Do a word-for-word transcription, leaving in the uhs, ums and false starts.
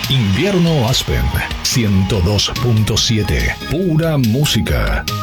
Invierno Aspen ciento dos punto siete. Pura música.